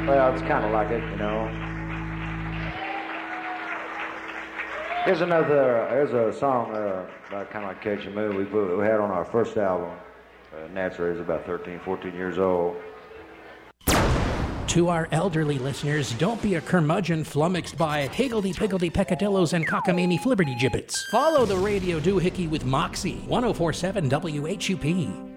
Well, it's kind of like it, you know. Here's a song kind of like Catch a Moon we had on our first album. Naturally, it's about 13, 14 years old. To our elderly listeners, don't be a curmudgeon flummoxed by higgledy-piggledy peccadillos and cockamamie flibberty gibbets. Follow the Radio Doohickey with Moxie, 104.7 WHUP.